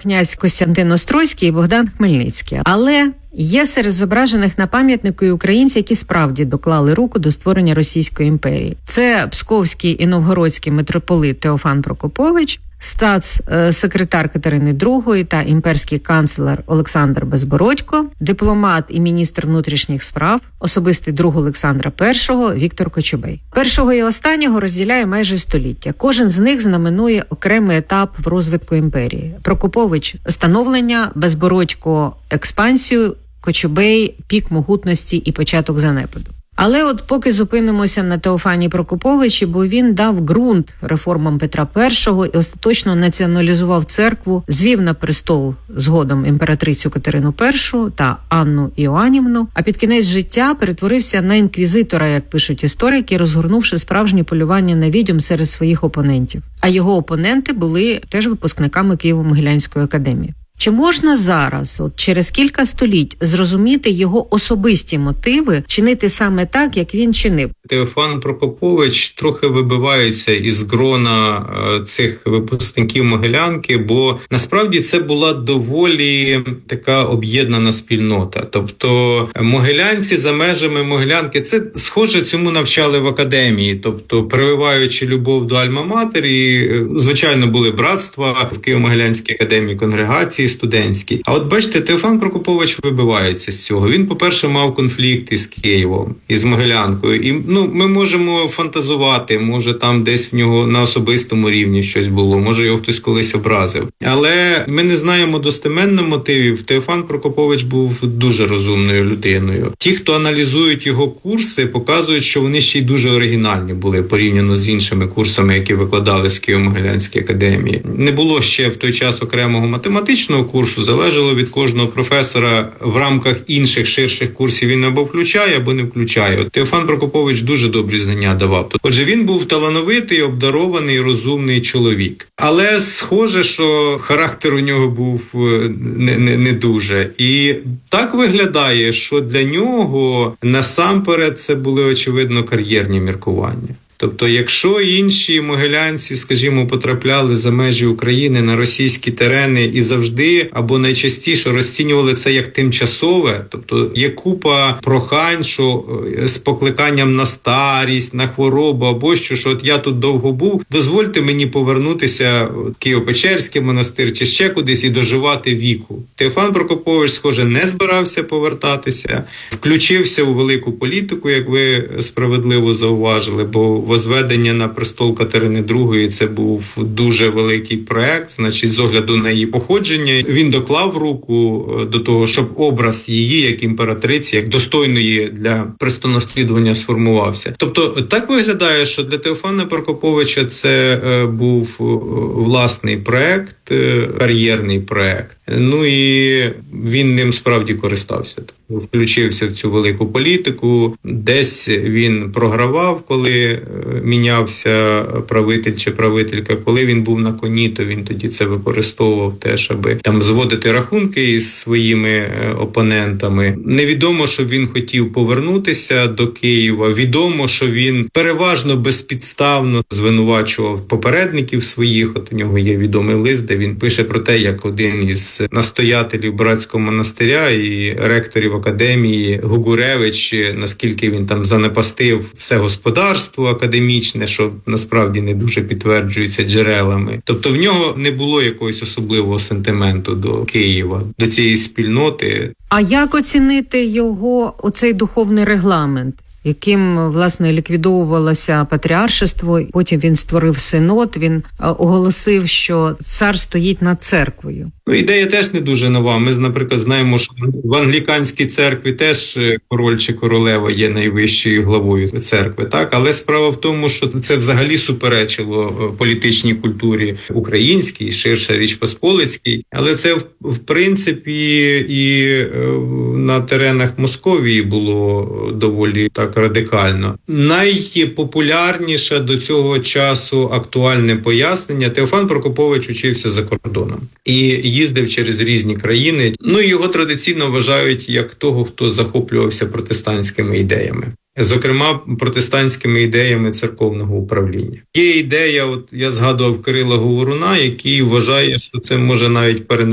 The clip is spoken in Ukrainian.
князь Костянтин Острозький і Богдан Хмельницький. Але є серед зображених на пам'ятнику і українці, які справді доклали руку до створення Російської імперії. Це псковський і новгородський митрополит Теофан Прокопович, статс-секретар Катерини II та імперський канцлер Олександр Безбородько, дипломат і міністр внутрішніх справ, особистий друг Олександра І Віктор Кочубей. Першого і останнього розділяє майже століття. Кожен з них знаменує окремий етап в розвитку імперії. Прокопович – становлення, Безбородько – експансію, Кочубей – пік могутності і початок занепаду. Але от поки зупинимося на Теофані Прокоповичі, бо він дав ґрунт реформам Петра І і остаточно націоналізував церкву, звів на престол згодом імператрицю Катерину І та Анну Іоаннівну, а під кінець життя перетворився на інквізитора, як пишуть історики, розгорнувши справжнє полювання на відьом серед своїх опонентів. А його опоненти були теж випускниками Києво-Могилянської академії. Чи можна зараз, через кілька століть, зрозуміти його особисті мотиви, чинити саме так, як він чинив? Теофан Прокопович трохи вибивається із грона цих випускників Могилянки, бо насправді це була доволі така об'єднана спільнота. Тобто могилянці за межами Могилянки, це схоже цьому навчали в академії, тобто прививаючи любов до Альма-Матер, і, звичайно, були братства в Києво-Могилянській академії, конгрегації студентські. А от бачите, Теофан Прокопович вибивається з цього. Він, по-перше, мав конфлікт із Києвом, із Могилянкою. І, ми можемо фантазувати, може там десь в нього на особистому рівні щось було, може його хтось колись образив. Але ми не знаємо достеменно мотивів. Теофан Прокопович був дуже розумною людиною. Ті, хто аналізують його курси, показують, що вони ще й дуже оригінальні були порівняно з іншими курсами, які викладали з Києво-Могилянській академії. Не було ще в той час окремого математичного курсу, залежало від кожного професора в рамках інших ширших курсів він або включає, або не включає. От Теофан Прокопович дуже добрі знання давав. Отже, він був талановитий, обдарований, розумний чоловік. Але схоже, що характер у нього був не дуже. І так виглядає, що для нього насамперед це були, очевидно, кар'єрні міркування. Тобто, якщо інші могилянці, скажімо, потрапляли за межі України на російські терени і завжди, або найчастіше розцінювали це як тимчасове, тобто є купа прохань, що з покликанням на старість, на хворобу або що от я тут довго був, дозвольте мені повернутися в Києво-Печерський монастир чи ще кудись і доживати віку. Теофан Прокопович, схоже, не збирався повертатися, включився у велику політику, як ви справедливо зауважили, бо возведення на престол Катерини II – це був дуже великий проект, значить, з огляду на її походження. Він доклав руку до того, щоб образ її, як імператриці, як достойної для престонаслідування сформувався. Тобто, так виглядає, що для Теофана Прокоповича це був власний проект, кар'єрний проект. Ну і він ним справді користався. Включився в цю велику політику. Десь він програвав, коли мінявся правитель чи правителька. Коли він був на коні, то він тоді це використовував теж, аби там зводити рахунки із своїми опонентами. Невідомо, що він хотів повернутися до Києва. Відомо, що він переважно безпідставно звинувачував попередників своїх. От у нього є відомий лист, де він пише про те, як один із настоятелів братського монастиря і ректорів академії Гугуревич, наскільки він там занепастив все господарство академічне, що насправді не дуже підтверджується джерелами. Тобто в нього не було якогось особливого сентименту до Києва, до цієї спільноти. А як оцінити його оцей духовний регламент, яким, власне, ліквідовувалося патріаршество, потім він створив синод, він оголосив, що цар стоїть над церквою? Ідея теж не дуже нова. Ми, наприклад, знаємо, що в англіканській церкві теж король чи королева є найвищою главою церкви, так? Але справа в тому, що це взагалі суперечило політичній культурі українській, ширше Річ Посполицькій. Але це, в принципі, і на теренах Московії було доволі так радикально. Найпопулярніше до цього часу актуальне пояснення: Теофан Прокопович учився за кордоном і їздив через різні країни. Ну і його традиційно вважають як того, хто захоплювався протестантськими ідеями. Зокрема, протестантськими ідеями церковного управління. Є ідея, от я згадував Кирила Говоруна, який вважає, що це може навіть перенести